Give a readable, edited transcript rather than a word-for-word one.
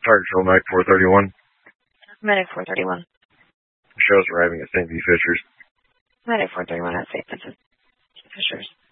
Target Control, Mike 431. Medic 431. Show's arriving at St. V. Fishers. Medic 431 at St. Vincent Fishers.